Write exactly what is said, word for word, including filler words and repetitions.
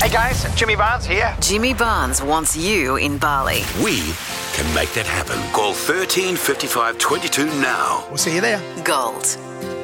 Hey guys, Jimmy Barnes here. Jimmy Barnes wants you in Bali. We can make that happen. Call thirteen fifty-five twenty-two now. We'll see you there. Gold